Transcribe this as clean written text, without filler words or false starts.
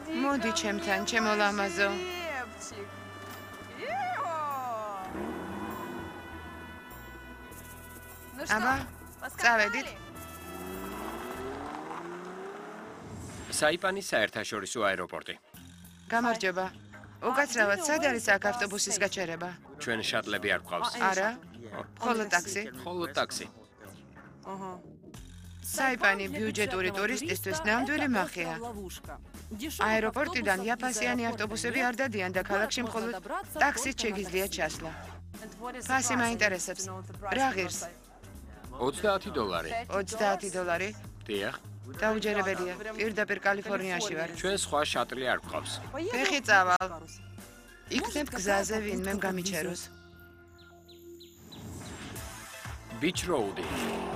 მოდი ჩემთან, ჩემო ლამაზო. აბა, წავედით. საიპანის საერთაშორისო აეროპორტი. გამარჯობა. უკაცრავად, სად არის აქ ავტობუსის გაჩერება? ჩვენ შატლები არ გვყავს. არა. მხოლოდ ტაქსი. მხოლოდ ტაქსი. საიპანი ბიუჯეტური ტურისტისთვის ნამდვილი მახია. აეროპორტიდან იაფასიანი ავტობუსები არ დადიან და ქალაქში მხოლოდ ტაქსით შეგიძლიათ ჩასვლა. ფასი მაინტერესებს. რა ღირს? $30. $30? დიახ. დაუჯერებელია. პირდაპირ კალიფორნიაში ვარ. ჩვენ სხვა შატლი არ გვყავს. ფეხი წავალ. იქნებ გზაზე ვინმემ გამიჩეროს. Beach Road.